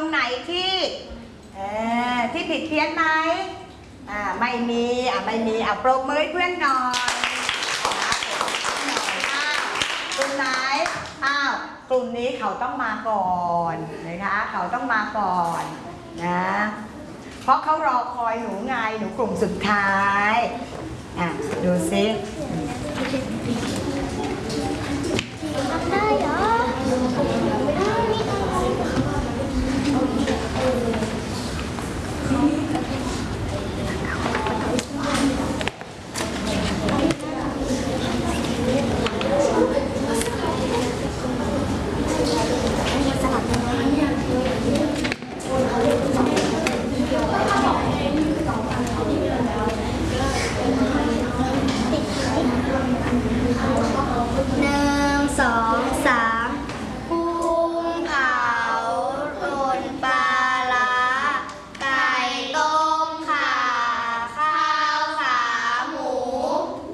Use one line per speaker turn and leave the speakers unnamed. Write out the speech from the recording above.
ไหนที่ผิดเพี้ยนไหมไม่มีไม่มีปรบมือให้เพื่อนหน่อยกลุ่มไหนกลุ่มนี้เขาต้องมาก่อนนะคะเขาต้องมาก่อนนะเพราะเขารอคอยหนูไงหนูกลุ่มสุดท้ายดูซิ